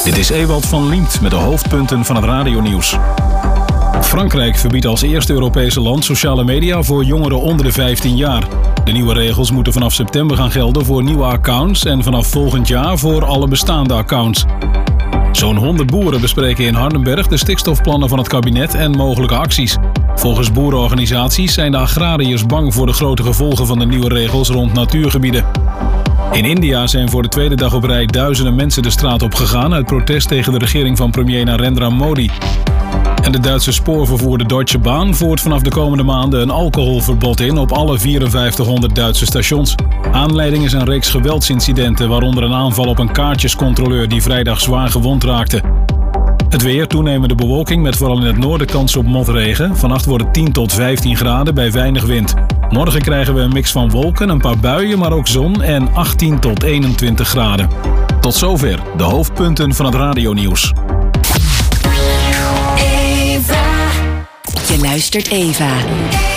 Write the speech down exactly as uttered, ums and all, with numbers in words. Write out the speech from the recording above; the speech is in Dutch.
Dit is Ewald van Liemt met de hoofdpunten van het radionieuws. Frankrijk verbiedt als eerste Europese land sociale media voor jongeren onder de vijftien jaar. De nieuwe regels moeten vanaf september gaan gelden voor nieuwe accounts en vanaf volgend jaar voor alle bestaande accounts. Zo'n honderd boeren bespreken in Hardenberg de stikstofplannen van het kabinet en mogelijke acties. Volgens boerenorganisaties zijn de agrariërs bang voor de grote gevolgen van de nieuwe regels rond natuurgebieden. In India zijn voor de tweede dag op rij duizenden mensen de straat op gegaan uit protest tegen de regering van premier Narendra Modi. En de Duitse spoorvervoerder Deutsche Bahn voert vanaf de komende maanden een alcoholverbod in op alle vierenvijftighonderd Duitse stations. Aanleiding is een reeks geweldsincidenten, waaronder een aanval op een kaartjescontroleur die vrijdag zwaar gewond raakte. Het weer, toenemende bewolking met vooral in het noorden kans op motregen. Vannacht wordt het tien tot vijftien graden bij weinig wind. Morgen krijgen we een mix van wolken, een paar buien, maar ook zon en achttien tot eenentwintig graden. Tot zover de hoofdpunten van het radionieuws. Je luistert Eva.